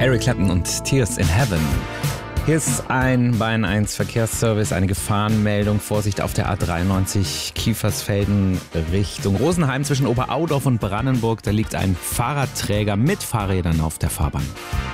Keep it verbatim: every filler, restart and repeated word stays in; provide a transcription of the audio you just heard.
Eric Clapton und Tears in Heaven. Hier ist ein Bayern eins Verkehrsservice, eine Gefahrenmeldung. Vorsicht auf der A dreiundneunzig Kiefersfelden Richtung Rosenheim zwischen Oberaudorf und Brandenburg. Da liegt ein Fahrradträger mit Fahrrädern auf der Fahrbahn.